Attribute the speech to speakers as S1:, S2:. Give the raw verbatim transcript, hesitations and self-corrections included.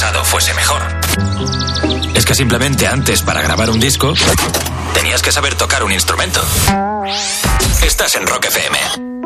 S1: pasado fuese mejor. Es que simplemente antes, para grabar un disco, tenías que saber tocar un instrumento. Estás en Rock F M.